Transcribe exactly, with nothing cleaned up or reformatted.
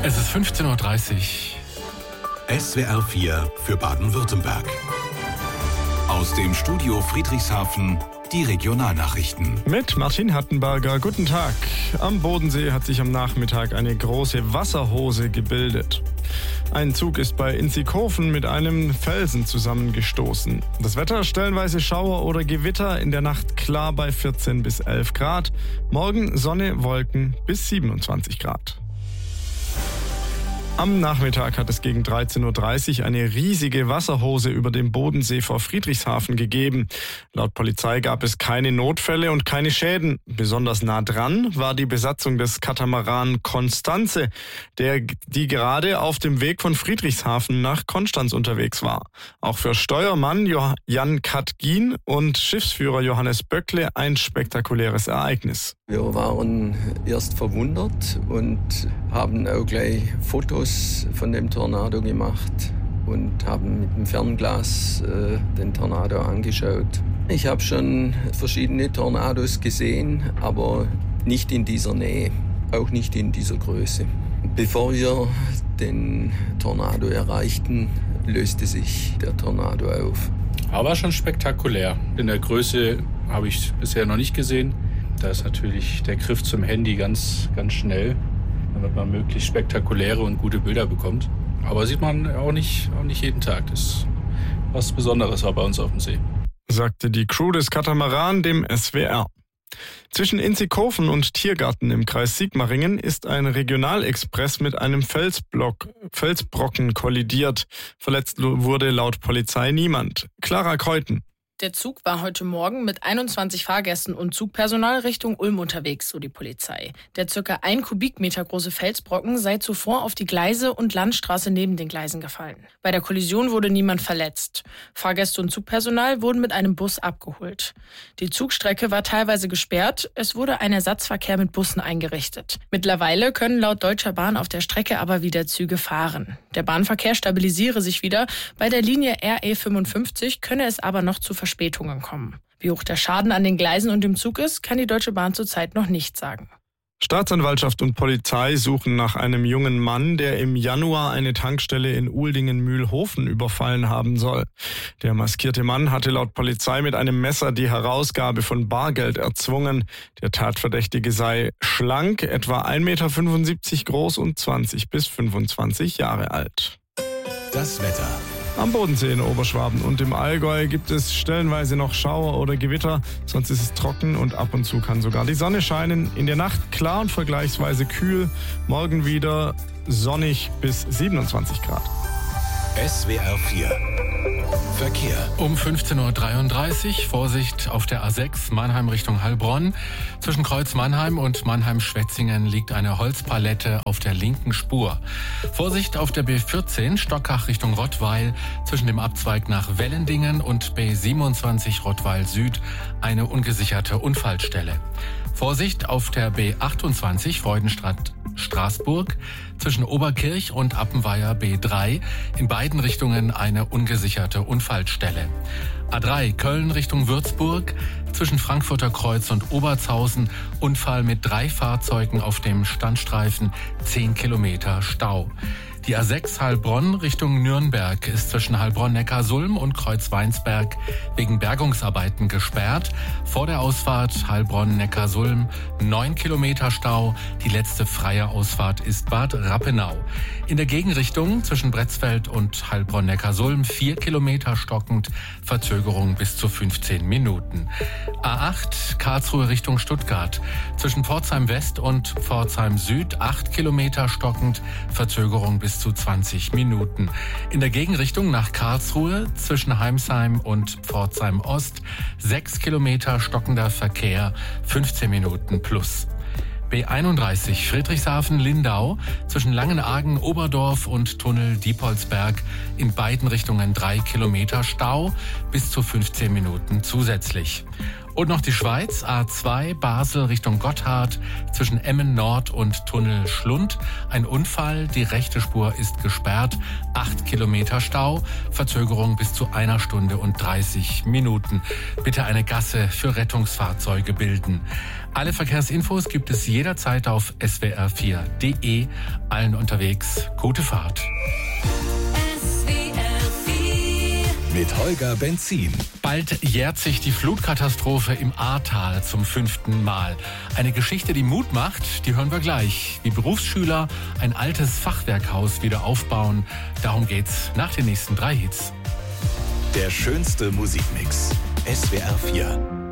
Es ist fünfzehn Uhr dreißig. S W R vier für Baden-Württemberg. Aus dem Studio Friedrichshafen die Regionalnachrichten. Mit Martin Hattenberger, guten Tag. Am Bodensee hat sich am Nachmittag eine große Wasserhose gebildet. Ein Zug ist bei Inzighofen mit einem Felsen zusammengestoßen. Das Wetter stellenweise Schauer oder Gewitter, in der Nacht klar bei vierzehn bis elf Grad. Morgen Sonne, Wolken bis siebenundzwanzig Grad. Am Nachmittag hat es gegen dreizehn Uhr dreißig eine riesige Wasserhose über dem Bodensee vor Friedrichshafen gegeben. Laut Polizei gab es keine Notfälle und keine Schäden. Besonders nah dran war die Besatzung des Katamaran Constanze, der, die gerade auf dem Weg von Friedrichshafen nach Konstanz unterwegs war. Auch für Steuermann Jan Katgin und Schiffsführer Johannes Böckle ein spektakuläres Ereignis. Wir waren erst verwundert und haben auch gleich Fotos von dem Tornado gemacht und haben mit dem Fernglas äh, den Tornado angeschaut. Ich habe schon verschiedene Tornados gesehen, aber nicht in dieser Nähe, auch nicht in dieser Größe. Bevor wir den Tornado erreichten, löste sich der Tornado auf. Aber schon spektakulär. In der Größe habe ich bisher noch nicht gesehen. Da ist natürlich der Griff zum Handy ganz, ganz schnell, damit man möglichst spektakuläre und gute Bilder bekommt. Aber sieht man auch nicht, auch nicht jeden Tag. Das ist was Besonderes auch bei uns auf dem See. Sagte die Crew des Katamaran dem S W R. Zwischen Inzighofen und Tiergarten im Kreis Sigmaringen ist ein Regionalexpress mit einem Felsblock, Felsbrocken kollidiert. Verletzt wurde laut Polizei niemand. Clara Kreuten. Der Zug war heute Morgen mit einundzwanzig Fahrgästen und Zugpersonal Richtung Ulm unterwegs, so die Polizei. Der circa ein Kubikmeter große Felsbrocken sei zuvor auf die Gleise und Landstraße neben den Gleisen gefallen. Bei der Kollision wurde niemand verletzt. Fahrgäste und Zugpersonal wurden mit einem Bus abgeholt. Die Zugstrecke war teilweise gesperrt. Es wurde ein Ersatzverkehr mit Bussen eingerichtet. Mittlerweile können laut Deutscher Bahn auf der Strecke aber wieder Züge fahren. Der Bahnverkehr stabilisiere sich wieder. Bei der Linie R E fünfundfünfzig könne es aber noch zu Verspätungen kommen. Wie hoch der Schaden an den Gleisen und dem Zug ist, kann die Deutsche Bahn zurzeit noch nicht sagen. Staatsanwaltschaft und Polizei suchen nach einem jungen Mann, der im Januar eine Tankstelle in Uldingen-Mühlhofen überfallen haben soll. Der maskierte Mann hatte laut Polizei mit einem Messer die Herausgabe von Bargeld erzwungen. Der Tatverdächtige sei schlank, etwa ein Meter fünfundsiebzig groß und zwanzig bis fünfundzwanzig Jahre alt. Das Wetter. Am Bodensee in Oberschwaben und im Allgäu gibt es stellenweise noch Schauer oder Gewitter, sonst ist es trocken und ab und zu kann sogar die Sonne scheinen. In der Nacht klar und vergleichsweise kühl, morgen wieder sonnig bis siebenundzwanzig Grad. S W R vier Verkehr. Um fünfzehn Uhr dreiunddreißig, Vorsicht auf der A sechs Mannheim Richtung Heilbronn. Zwischen Kreuz Mannheim und Mannheim-Schwetzingen liegt eine Holzpalette auf der linken Spur. Vorsicht auf der B vierzehn Stockach Richtung Rottweil. Zwischen dem Abzweig nach Wellendingen und B siebenundzwanzig Rottweil Süd eine ungesicherte Unfallstelle. Vorsicht auf der B achtundzwanzig Freudenstadt Straßburg. Zwischen Oberkirch und Appenweier B drei in beiden Richtungen eine ungesicherte Unfallstelle. A drei Köln Richtung Würzburg. Zwischen Frankfurter Kreuz und Obertshausen Unfall mit drei Fahrzeugen auf dem Standstreifen, zehn Kilometer Stau. Die A sechs Heilbronn Richtung Nürnberg ist zwischen Heilbronn-Neckarsulm und Kreuzweinsberg wegen Bergungsarbeiten gesperrt. Vor der Ausfahrt Heilbronn-Neckarsulm neun Kilometer Stau. Die letzte freie Ausfahrt ist Bad Rappenau. In der Gegenrichtung zwischen Bretzfeld und Heilbronn-Neckarsulm vier Kilometer stockend, Verzögerung bis zu fünfzehn Minuten. A acht Karlsruhe Richtung Stuttgart. Zwischen Pforzheim West und Pforzheim Süd acht Kilometer stockend, Verzögerung bis zu zwanzig Minuten. In der Gegenrichtung nach Karlsruhe zwischen Heimsheim und Pforzheim Ost sechs Kilometer stockender Verkehr, fünfzehn Minuten plus. B einunddreißig Friedrichshafen-Lindau zwischen Langenargen, Oberdorf und Tunnel Diepholzberg in beiden Richtungen drei Kilometer Stau, bis zu fünfzehn Minuten zusätzlich. Und noch die Schweiz, A zwei, Basel Richtung Gotthard, zwischen Emmen Nord und Tunnel Schlund. Ein Unfall, die rechte Spur ist gesperrt, acht Kilometer Stau, Verzögerung bis zu einer Stunde und dreißig Minuten. Bitte eine Gasse für Rettungsfahrzeuge bilden. Alle Verkehrsinfos gibt es jederzeit auf S W R vier punkt de. Allen unterwegs, gute Fahrt. Mit Holger Benzin. Bald jährt sich die Flutkatastrophe im Ahrtal zum fünften Mal. Eine Geschichte, die Mut macht, die hören wir gleich. Wie Berufsschüler ein altes Fachwerkhaus wieder aufbauen. Darum geht's nach den nächsten drei Hits. Der schönste Musikmix. S W R vier.